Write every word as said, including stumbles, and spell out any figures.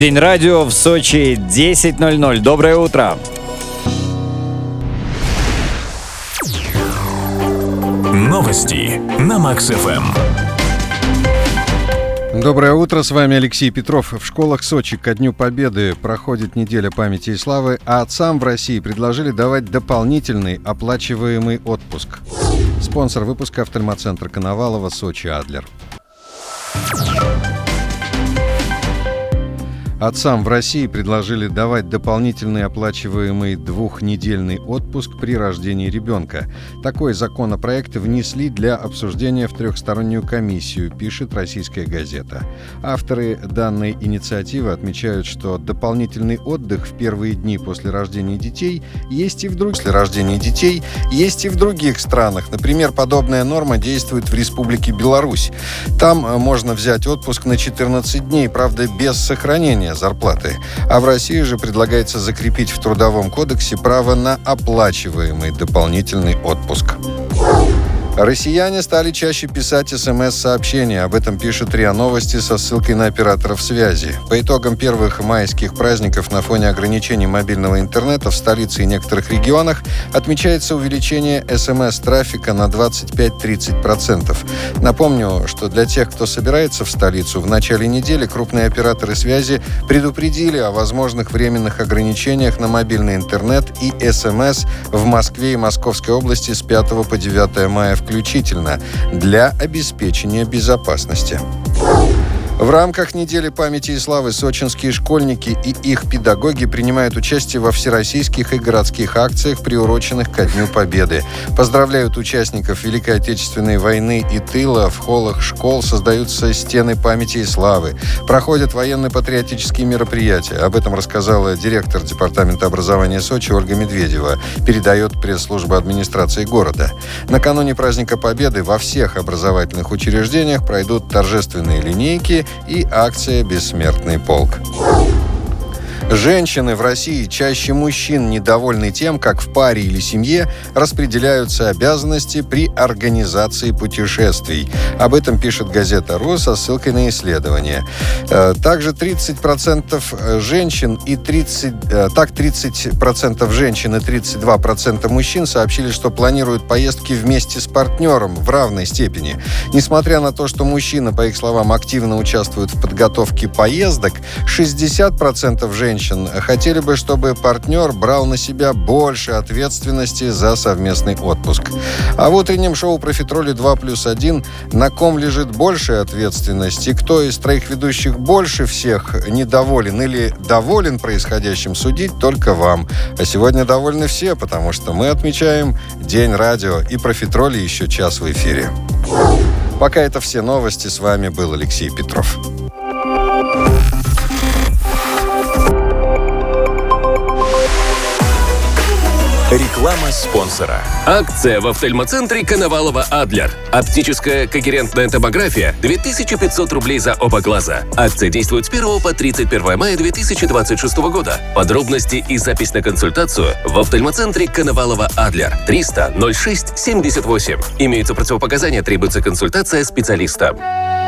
День радио в Сочи, десять ноль ноль. Доброе утро. Новости на Макс-ФМ. Доброе утро, с вами Алексей Петров. В школах Сочи ко Дню Победы проходит неделя памяти и славы, а отцам в России предложили давать дополнительный оплачиваемый отпуск. Спонсор выпуска — офтальмоцентр Коновалова, Сочи Адлер. Отцам в России предложили давать дополнительный оплачиваемый двухнедельный отпуск при рождении ребенка. Такой законопроект внесли для обсуждения в трехстороннюю комиссию, пишет «Российская газета». Авторы данной инициативы отмечают, что дополнительный отдых в первые дни после рождения детей есть и в других, после рождения детей есть и в других странах. Например, подобная норма действует в Республике Беларусь. Там можно взять отпуск на четырнадцать дней, правда, без сохранения зарплаты. А в России же предлагается закрепить в Трудовом кодексе право на оплачиваемый дополнительный отпуск. Россияне стали чаще писать смс-сообщения. Об этом пишет РИА Новости со ссылкой на операторов связи. По итогам первых майских праздников на фоне ограничений мобильного интернета в столице и некоторых регионах отмечается увеличение смс-трафика на двадцать пять - тридцать процентов. Напомню, что для тех, кто собирается в столицу, в начале недели крупные операторы связи предупредили о возможных временных ограничениях на мобильный интернет и СМС в Москве и Московской области с пятого по девятое мая включительно для обеспечения безопасности. В рамках недели памяти и славы сочинские школьники и их педагоги принимают участие во всероссийских и городских акциях, приуроченных ко Дню Победы. Поздравляют участников Великой Отечественной войны и тыла. В холлах школ создаются стены памяти и славы. Проходят военно-патриотические мероприятия. Об этом рассказала директор Департамента образования Сочи Ольга Медведева. Передает пресс-служба администрации города. Накануне праздника Победы во всех образовательных учреждениях пройдут торжественные линейки и акция «Бессмертный полк». Женщины в России чаще мужчин недовольны тем, как в паре или семье распределяются обязанности при организации путешествий. Об этом пишет газета «РУ» со ссылкой на исследование. Также тридцать процентов женщин и тридцать, так тридцать процентов женщин и тридцать два процента мужчин сообщили, что планируют поездки вместе с партнером в равной степени. Несмотря на то, что мужчины, по их словам, активно участвуют в подготовке поездок, шестьдесят процентов женщин хотели бы, чтобы партнер брал на себя больше ответственности за совместный отпуск. А в утреннем шоу «Профитроли два плюс один» на ком лежит большая ответственность и кто из троих ведущих больше всех недоволен или доволен происходящим, судить только вам. А сегодня довольны все, потому что мы отмечаем День радио, и «Профитроли» еще час в эфире. Пока это все новости. С вами был Алексей Петров. Реклама спонсора. Акция в офтальмоцентре Коновалова Адлер. Оптическая когерентная томография две тысячи пятьсот рублей за оба глаза. Акция действует с первого по тридцать первое мая две тысячи двадцать шестого года. Подробности и запись на консультацию в офтальмоцентре Коновалова Адлер. триста ноль шесть семьдесят восемь. Имеются противопоказания, требуется консультация специалиста.